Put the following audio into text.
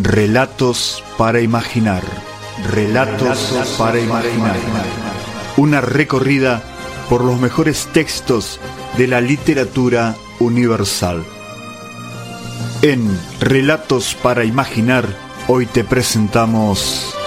Relatos para imaginar. Relatos para imaginar. Una recorrida por los mejores textos de la literatura universal. En Relatos para imaginar, hoy te presentamos